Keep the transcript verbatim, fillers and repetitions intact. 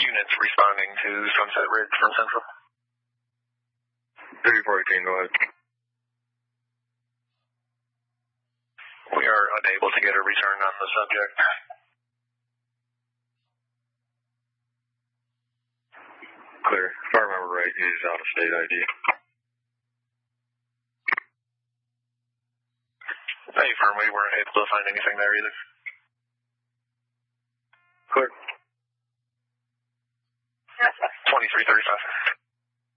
units responding to Sunset Ridge from Central. thirty-four eighteen, go ahead. We are unable to get a return on the subject. Clear. If I remember right, he's out of state I D. Hey, firm, we weren't able to find anything there either. Clear. twenty-three thirty-five.